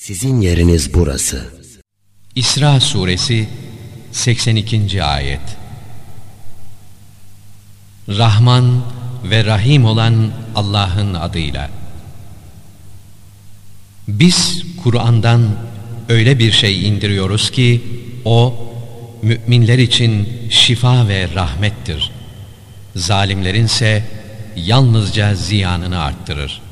Sizin yeriniz burası. İsra Suresi 82. Ayet. Rahman ve Rahim olan Allah'ın adıyla. Biz Kur'an'dan öyle bir şey indiriyoruz ki o müminler için şifa ve rahmettir. Zalimlerinse yalnızca ziyanını arttırır.